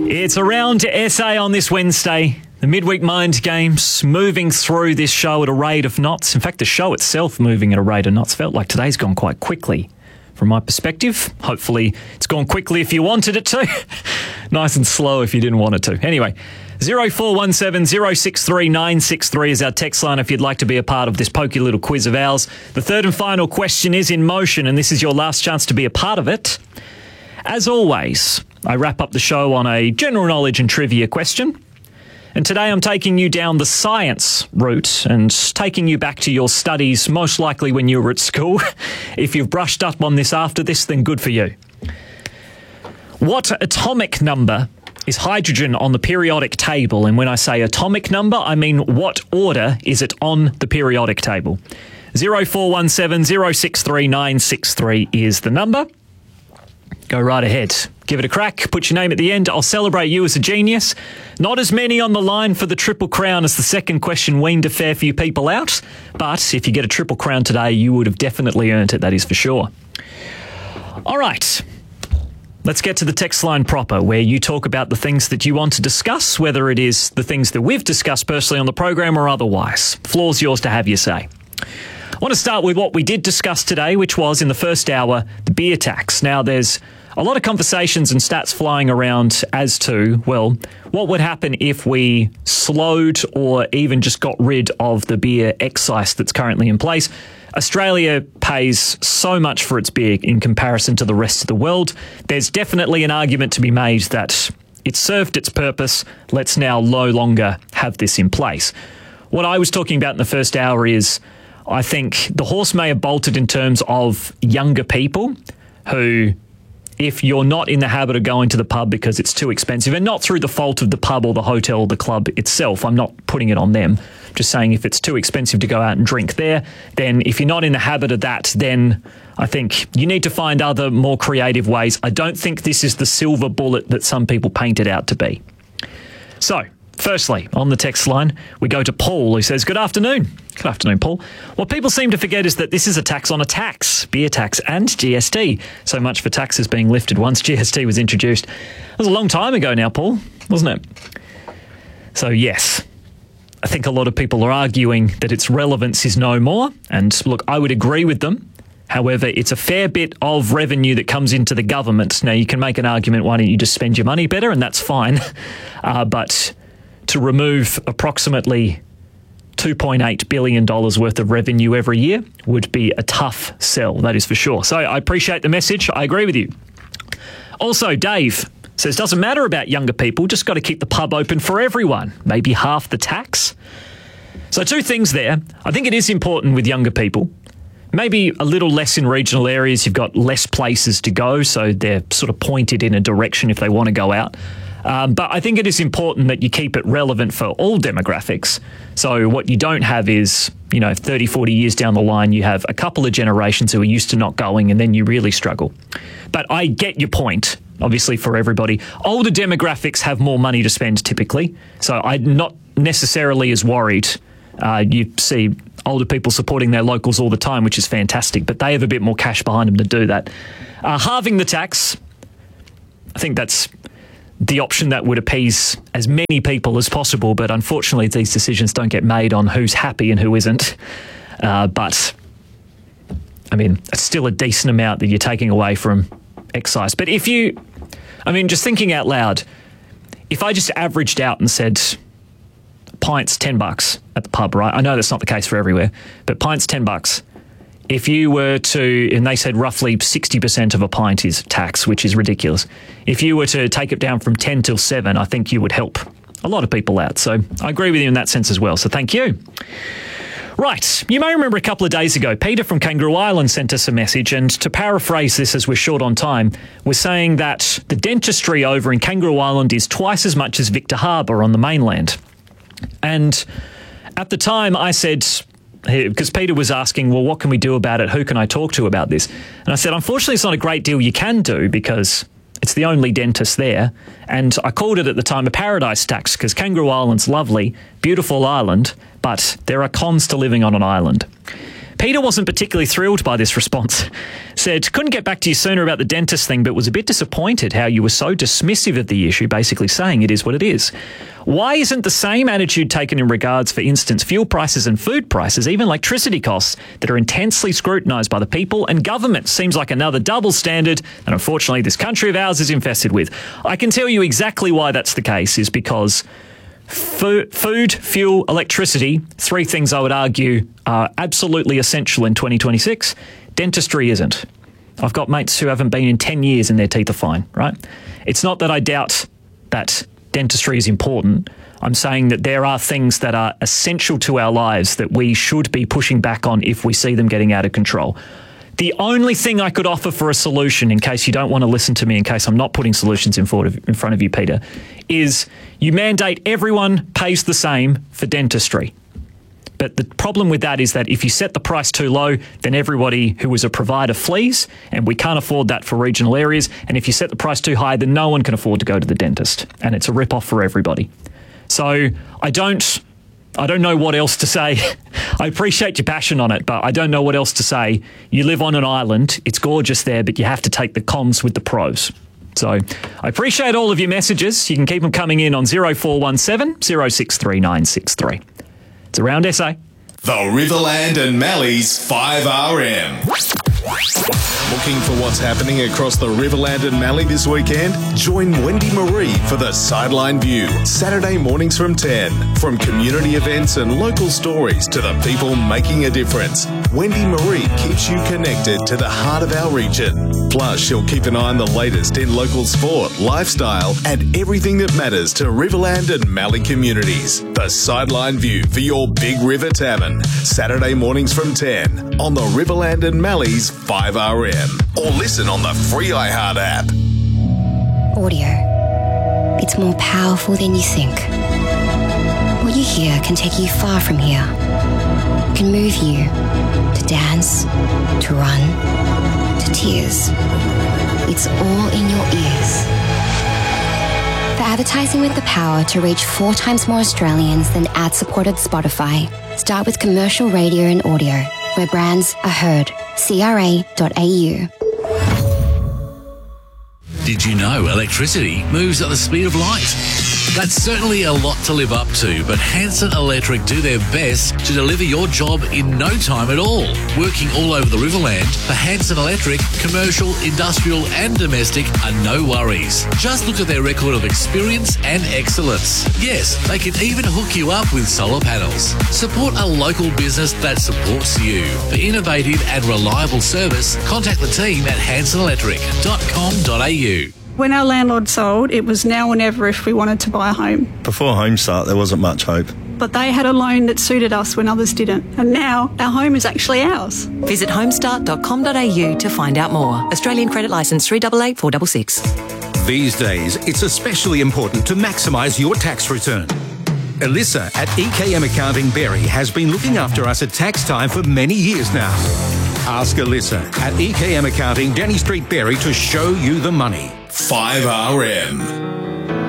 It's around to SA on this Wednesday. The Midweek Mind Games moving through this show at a rate of knots. In fact, the show itself moving at a rate of knots. Felt like today's gone quite quickly from my perspective. Hopefully it's gone quickly if you wanted it to. Nice and slow if you didn't want it to. Anyway, 0417 063 963 is our text line if you'd like to be a part of this pokey little quiz of ours. The third and final question is in motion, and this is your last chance to be a part of it. As always, I wrap up the show on a general knowledge and trivia question. And today I'm taking you down the science route and taking you back to your studies, most likely when you were at school. If you've brushed up on this after this, then good for you. What atomic number is hydrogen on the periodic table? And when I say atomic number, I mean what order is it on the periodic table? 0417 063 963 is the number. Go right ahead. Give it a crack. Put your name at the end. I'll celebrate you as a genius. Not as many on the line for the Triple Crown as the second question weaned a fair few people out. But if you get a Triple Crown today, you would have definitely earned it, that is for sure. All right. Let's get to the text line proper, where you talk about the things that you want to discuss, whether it is the things that we've discussed personally on the program or otherwise. Floor's yours to have your say. I want to start with what we did discuss today, which was in the first hour, the beer tax. Now, there's a lot of conversations and stats flying around as to, well, what would happen if we slowed or even just got rid of the beer excise that's currently in place. Australia pays so much for its beer in comparison to the rest of the world. There's definitely an argument to be made that it served its purpose. Let's now no longer have this in place. What I was talking about in the first hour is I think the horse may have bolted in terms of younger people who, if you're not in the habit of going to the pub because it's too expensive, and not through the fault of the pub or the hotel or the club itself, I'm not putting it on them, just saying if it's too expensive to go out and drink there, then if you're not in the habit of that, then I think you need to find other more creative ways. I don't think this is the silver bullet that some people paint it out to be. So, firstly, on the text line, we go to Paul, who says, Good afternoon. Good afternoon, Paul. What people seem to forget is that this is a tax on a tax, beer tax and GST. So much for taxes being lifted once GST was introduced. That was a long time ago now, Paul, wasn't it? So, yes, I think a lot of people are arguing that its relevance is no more. And look, I would agree with them. However, it's a fair bit of revenue that comes into the government. Now, you can make an argument, why don't you just spend your money better? And that's fine. But to remove approximately $2.8 billion worth of revenue every year would be a tough sell, that is for sure. So I appreciate the message. I agree with you. Also, Dave says, doesn't matter about younger people, just got to keep the pub open for everyone, maybe half the tax. So two things there. I think it is important with younger people. Maybe a little less in regional areas. You've got less places to go, so they're sort of pointed in a direction if they want to go out. But I think it is important that you keep it relevant for all demographics. So what you don't have is, 30, 40 years down the line, you have a couple of generations who are used to not going, and then you really struggle. But I get your point, obviously, for everybody. Older demographics have more money to spend typically, so I'm not necessarily as worried. You see older people supporting their locals all the time, which is fantastic, but they have a bit more cash behind them to do that. Halving the tax, I think that's the option that would appease as many people as possible, but unfortunately these decisions don't get made on who's happy and who isn't. But, I mean, it's still a decent amount that you're taking away from excise. But just thinking out loud, if I just averaged out and said pints $10 at the pub, right? I know that's not the case for everywhere, but pints $10. If you were to, and they said roughly 60% of a pint is tax, which is ridiculous. If you were to take it down from 10 till 7, I think you would help a lot of people out. So I agree with you in that sense as well. So thank you. Right. You may remember a couple of days ago, Peter from Kangaroo Island sent us a message, and to paraphrase this as we're short on time, we're saying that the dentistry over in Kangaroo Island is twice as much as Victor Harbour on the mainland. And at the time I said, because Peter was asking, well, what can we do about it? Who can I talk to about this? And I said, unfortunately, it's not a great deal you can do because it's the only dentist there. And I called it at the time a paradise tax because Kangaroo Island's lovely, beautiful island, but there are cons to living on an island. Peter wasn't particularly thrilled by this response. Said, couldn't get back to you sooner about the dentist thing, but was a bit disappointed how you were so dismissive of the issue, basically saying it is what it is. Why isn't the same attitude taken in regards, for instance, fuel prices and food prices, even electricity costs that are intensely scrutinised by the people and government? Seems like another double standard that unfortunately this country of ours is infested with. I can tell you exactly why that's the case is because food, fuel, electricity, three things I would argue are absolutely essential in 2026. Dentistry isn't. I've got mates who haven't been in 10 years and their teeth are fine, right? It's not that I doubt that dentistry is important. I'm saying that there are things that are essential to our lives that we should be pushing back on if we see them getting out of control. The only thing I could offer for a solution, in case you don't want to listen to me, in case I'm not putting solutions in front of you, Peter, is you mandate everyone pays the same for dentistry. But the problem with that is that if you set the price too low, then everybody who is a provider flees, and we can't afford that for regional areas. And if you set the price too high, then no one can afford to go to the dentist, and it's a rip-off for everybody. So I don't know what else to say. I appreciate your passion on it, but I don't know what else to say. You live on an island. It's gorgeous there, but you have to take the cons with the pros. So I appreciate all of your messages. You can keep them coming in on 0417 063 963. It's Around SA. The Riverland and Mallee's 5RM. Looking for what's happening across the Riverland and Mallee this weekend? Join Wendy Marie for the Sideline View, Saturday mornings from 10. From community events and local stories to the people making a difference, Wendy Marie keeps you connected to the heart of our region. Plus, she'll keep an eye on the latest in local sport, lifestyle, and everything that matters to Riverland and Mallee communities. The Sideline View for your Big River Tavern, Saturday mornings from 10 on the Riverland and Mallee's 5RM. Or listen on the free iHeart app. Audio. It's more powerful than you think. What you hear can take you far from here. It can move you to dance, to run, to tears. It's all in your ears. For advertising with the power to reach 4 times more Australians than ad-supported Spotify, start with commercial radio and audio, where brands are heard. CRA.au. Did you know electricity moves at the speed of light? That's certainly a lot to live up to, but Hanson Electric do their best to deliver your job in no time at all. Working all over the Riverland, for Hanson Electric, commercial, industrial and domestic are no worries. Just look at their record of experience and excellence. Yes, they can even hook you up with solar panels. Support a local business that supports you. For innovative and reliable service, contact the team at hansonelectric.com.au. When our landlord sold, it was now or never if we wanted to buy a home. Before Homestart, there wasn't much hope. But they had a loan that suited us when others didn't. And now our home is actually ours. Visit homestart.com.au to find out more. Australian Credit Licence 388 466. These days, it's especially important to maximise your tax return. Alyssa at EKM Accounting Berry has been looking after us at tax time for many years now. Ask Alyssa at EKM Accounting, Denny Street, Berry to show you the money. 5RM.